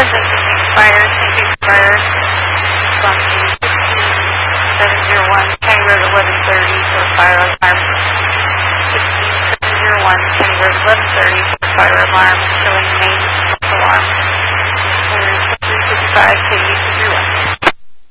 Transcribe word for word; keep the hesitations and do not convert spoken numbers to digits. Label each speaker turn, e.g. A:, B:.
A: Fire, Saint Pete Fire, from sixteen seven zero one, County Road eleven thirty for fire alarm. sixteen seven zero one, County Road eleven thirty for fire alarm, showing main alarm. three fifty-five, K